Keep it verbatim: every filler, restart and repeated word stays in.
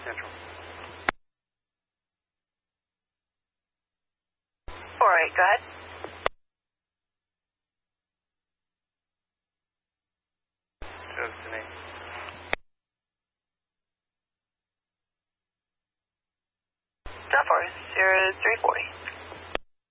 Central. four eight, go ahead. Destiny. Delta four zero three forty.